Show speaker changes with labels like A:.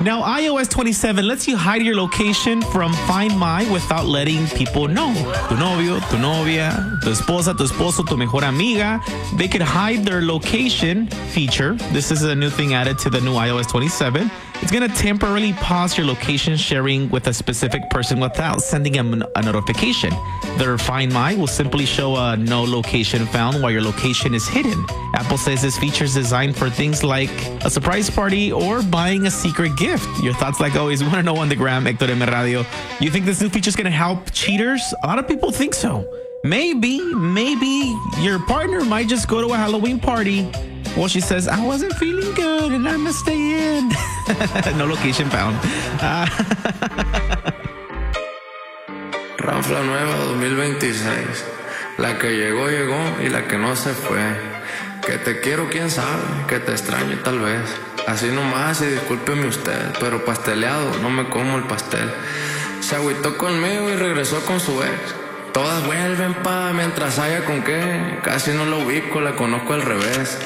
A: Now, iOS 27 lets you hide your location from Find My without letting people know. Tu novio, tu novia, tu esposa, tu esposo, tu mejor amiga, they could hide their location feature. This is a new thing added to the new iOS 27. It's going to temporarily pause your location sharing with a specific person without sending them a notification. Their Find My will simply show a no location found while your location is hidden. Apple says this feature is designed for things like a surprise party or buying a secret gift. Your thoughts, like always, we want to know on the gram, Héctor M. Radio. You think this new feature is going to help cheaters? A lot of people think so. Maybe your partner might just go to a Halloween party. Well, she says, I wasn't feeling good and I'm going to stay in. No location found.
B: Ranfla nueva 2026. La que llegó, llegó y la que no se fue. Que te quiero, quién sabe, que te extraño tal vez. Así nomás y discúlpeme usted, pero pasteleado, no me como el pastel. Se agüitó conmigo y regresó con su ex. Todas vuelven mientras haya con qué. Casi no la ubico, la conozco al revés.